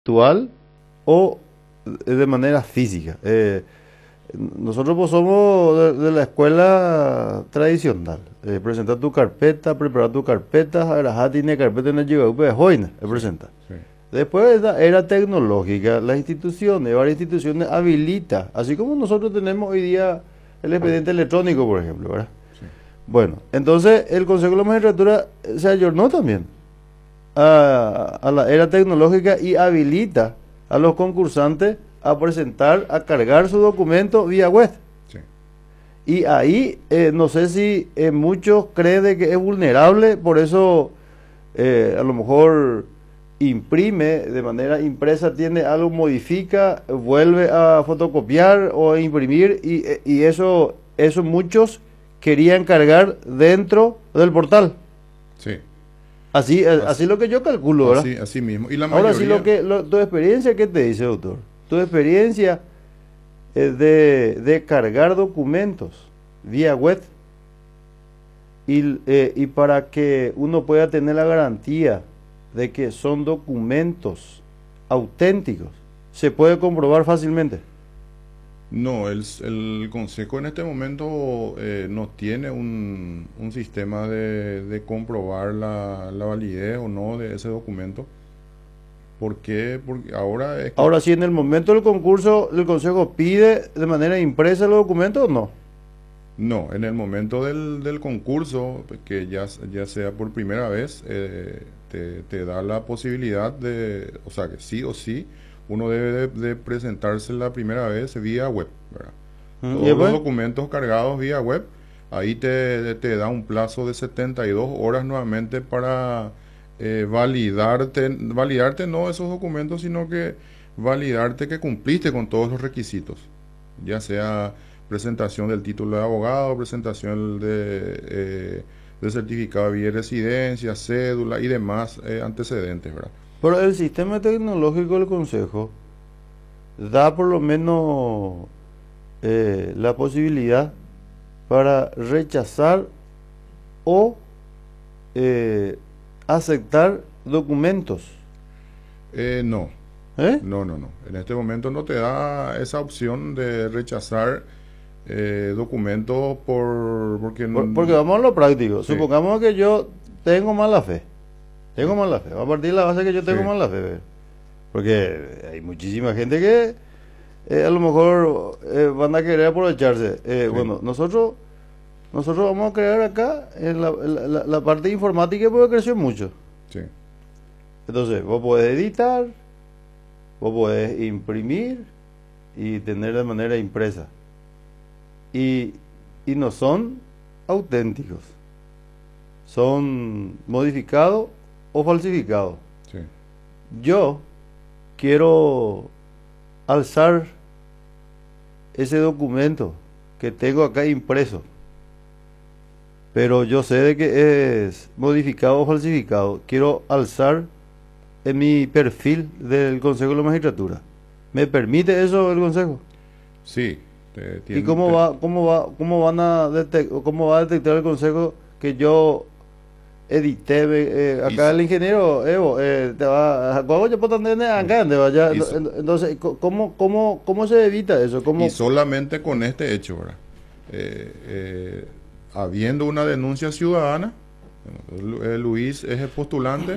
virtual o de manera física. Nosotros pues somos de la escuela tradicional. Presenta tu carpeta, prepara tu carpeta, ahora tiene carpeta en el lleva, pues hoy presenta. Sí. Después de la era tecnológica, las instituciones, varias instituciones habilita, así como nosotros tenemos hoy día el expediente electrónico, por ejemplo, ¿verdad? Sí. Bueno, entonces el Consejo de la Magistratura se ayornó también a la era tecnológica y habilita a los concursantes a presentar, a cargar su documento vía web. Sí. Y ahí no sé si muchos creen de que es vulnerable, por eso a lo mejor imprime de manera impresa, tiene algo, modifica, vuelve a fotocopiar o a imprimir y eso muchos querían cargar dentro del portal. Sí. Así lo que yo calculo, ¿verdad? Así mismo. Y la Ahora sí, mayoría, tu experiencia, ¿qué te dice, doctor? Tu experiencia de cargar documentos vía web y para que uno pueda tener la garantía de que son documentos auténticos, se puede comprobar fácilmente. no, el Consejo en este momento no tiene un sistema de comprobar la validez o no de ese documento. ¿Por qué? Porque ahora es que Ahora, si en el momento del concurso el Consejo pide de manera impresa los documentos, no. no, en el momento del concurso, que ya sea por primera vez, te da la posibilidad de, o sea, que sí o sí, uno debe de presentarse la primera vez vía web, ¿verdad? ¿Y Todos los después? documentos cargados vía web, ahí te da un plazo de 72 horas nuevamente para validarte no esos documentos, sino que validarte que cumpliste con todos los requisitos, ya sea presentación del título de abogado, presentación de certificado de vida y residencia, cédula y demás antecedentes, ¿verdad? Pero el sistema tecnológico del Consejo da por lo menos la posibilidad para rechazar o aceptar documentos. No, ¿Eh? no. En este momento no te da esa opción de rechazar documentos porque Porque vamos a lo práctico. sí, Supongamos que yo tengo mala fe. Tengo mala fe. Va a partir de la base que yo tengo sí, mala fe. ¿Ve? Porque hay muchísima gente que a lo mejor van a querer aprovecharse. sí, Bueno, nosotros vamos a crear acá en la parte informática porque creció mucho. sí, Entonces, vos podés editar, vos podés imprimir y tener de manera impresa. Y, y no son auténticos. Son modificados o falsificados. sí. Yo quiero alzar ese documento que tengo acá impreso, pero yo sé de que es modificado o falsificado. Quiero alzar en mi perfil del Consejo de la Magistratura. ¿Me permite eso el Consejo? Sí, ¿Y cómo va a detectar el Consejo que yo edité y, acá el ingeniero Evo te va a yo puedo tener acá te vaya y, so- entonces cómo se evita eso? y ¿Cómo? solamente con este hecho, ¿verdad? Eh, eh, Habiendo una denuncia ciudadana, bueno, Luis es el postulante,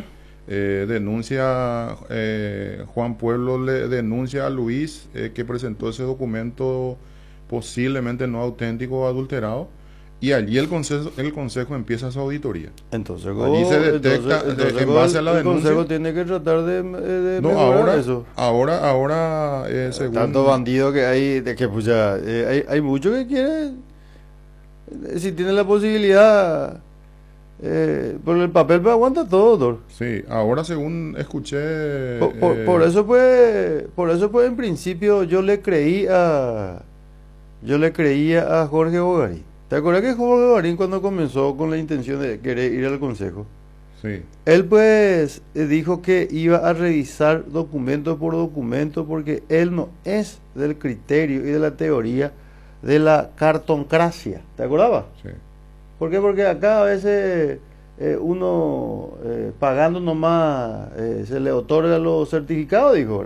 Juan Pueblo le denuncia a Luis que presentó ese documento posiblemente no auténtico o adulterado, y allí el consejo empieza su auditoría. Entonces, Allí se detecta en base a la el denuncia. Consejo tiene que tratar de No, mejorar eso. ahora, Tanto según, bandido que hay, de que pues ya, hay muchos que quieren, si tienen la posibilidad, por el papel pues aguanta todo, doctor. sí, ahora según escuché, Por eso pues en principio yo le creía a Jorge Bogarín. ¿Te acuerdas que Jorge Bogarín cuando comenzó con la intención de querer ir al consejo? sí, Él pues dijo que iba a revisar documento por documento porque él no es del criterio y de la teoría de la cartoncracia. ¿Te acordabas? sí, ¿Por qué? Porque acá a veces uno pagando nomás se le otorga los certificados, dijo.